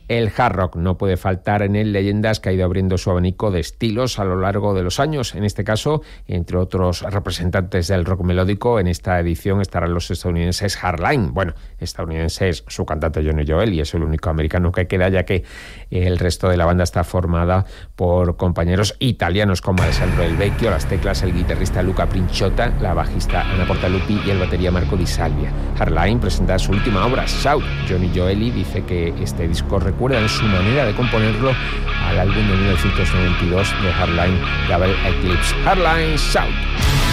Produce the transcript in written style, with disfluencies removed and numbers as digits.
El hard rock no puede faltar en él. Leyendas que ha ido abriendo su abanico de estilos a lo largo de los años. En este caso, entre otros representantes del rock melódico, en esta edición estarán los estadounidenses Hardline. Bueno, estadounidense es su cantante Johnny Joel y es el único americano que queda, ya que el resto de la banda está formada por compañeros italianos como Alessandro Del Vecchio, las teclas el guitarrista Luca Princiotta, la bajista Anna Portaluppi y el batería Marco Di Salvia. Hardline presenta su última obra, Shout. Johnny Joeli dice que este disco recuerda en su manera de componerlo al álbum de 1992 de Hardline, Double Eclipse. Hardline, Shout.